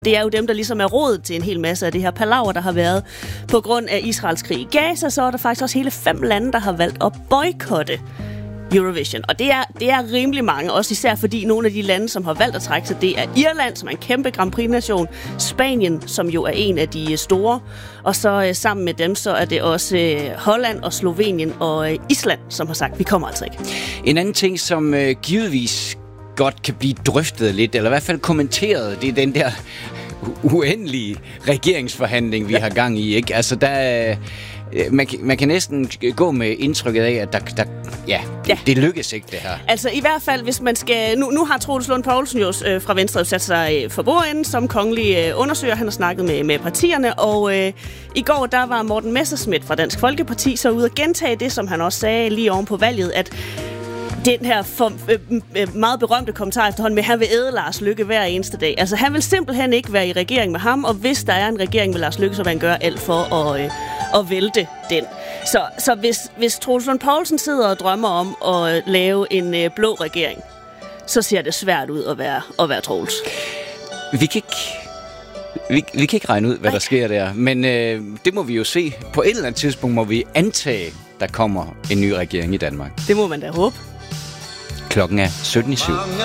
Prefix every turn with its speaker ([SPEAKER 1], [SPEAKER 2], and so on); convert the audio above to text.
[SPEAKER 1] Det er jo dem, der ligesom er rodet til en hel masse af det her palaver, der har været på grund af Israels krig i Gaza. Så er der faktisk også hele 5 lande, der har valgt at boykotte Eurovision. Og det er rimelig mange, også især fordi nogle af de lande, som har valgt at trække sig, det er Irland, som er en kæmpe Grand Prix-nation, Spanien, som jo er en af de store, og så sammen med dem, så er det også Holland og Slovenien og Island, som har sagt, vi kommer altså ikke.
[SPEAKER 2] En anden ting, som givetvis godt kan blive drøftet lidt, eller i hvert fald kommenteret, det er den der uendelige regeringsforhandling, vi har gang i, ikke? Altså, man kan næsten gå med indtrykket af, at det lykkes ikke, det her.
[SPEAKER 1] Altså i hvert fald, hvis man skal... Nu har Troels Lund Poulsen jo fra Venstre sat sig for bordenden som kongelig undersøger. Han har snakket med partierne, og i går der var Morten Messerschmidt fra Dansk Folkeparti så ude at gentage det, som han også sagde lige oven på valget, at den her meget berømte kommentar efterhånden med, at han vil æde Lars Løkke hver eneste dag. Altså, han vil simpelthen ikke være i regering med ham, og hvis der er en regering med Lars Løkke, så vil han gøre alt for at vælte den. Så hvis Troels Lund Poulsen sidder og drømmer om at lave en blå regering, så ser det svært ud at være Troels.
[SPEAKER 2] Vi kan ikke regne ud, hvad der sker der, men det må vi jo se. På et eller andet tidspunkt må vi antage, der kommer en ny regering i Danmark.
[SPEAKER 1] Det må man da håbe.
[SPEAKER 2] Klokken er 17:07.